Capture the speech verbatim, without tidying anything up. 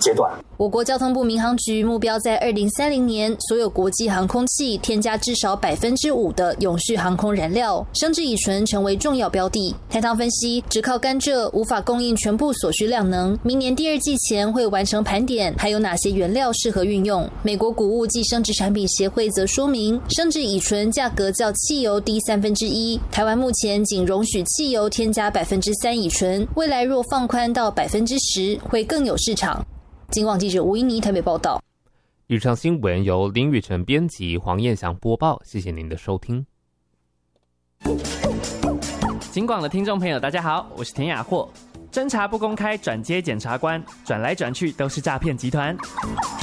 阶段。 我国交通部民航局目标在二零三零年，所有国际航空器添加至少百分之五的永续航空燃料，生质乙醇成为重要标的。台糖分析，只靠甘蔗无法供应全部所需量能，明年第二季前会完成盘点，还有哪些原料适合运用。美国谷物及生质产品协会则说明，生质乙醇价格较汽油低三分之一，台湾目前仅容许汽油添加百分之三乙醇，未来若放宽到百分之十，会更有市场。警广记者吴依妮台北报道。 以上新闻由林宇辰编辑，黄燕祥播报。谢谢您的收听。 警广的听众朋友，大家好，我是田雅霍。侦查不公开，转接检察官，转来转去都是诈骗集团。